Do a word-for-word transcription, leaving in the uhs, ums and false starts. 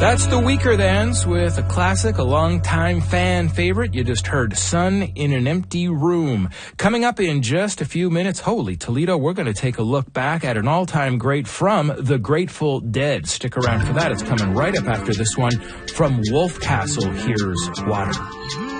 That's the Weakerthans with a classic, a long-time fan favorite. You just heard Sun in an Empty Room. Coming up in just a few minutes, holy Toledo, we're going to take a look back at an all-time great from the Grateful Dead. Stick around for that. It's coming right up after this one from Wolf Castle. Here's Water.